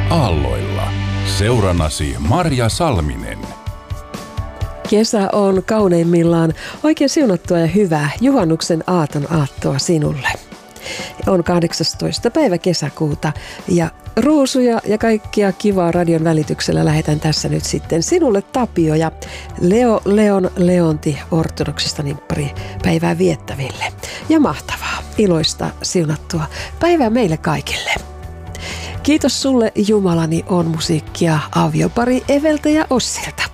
aalloilla. Seurannasi Marja Salminen. Kesä on kauneimmillaan. Oikein siunattua ja hyvää juhannuksen aaton aattoa sinulle. On 18. päivä kesäkuuta ja ruusuja ja kaikkia kivaa radion välityksellä lähetän tässä nyt sitten sinulle Tapio ja Leon Leonti ortodoksista nimppari päivää viettäville. Ja mahtavaa, iloista, siunattua päivää meille kaikille. Kiitos sulle Jumalani on musiikkia aviopari Eveltä ja Ossilta.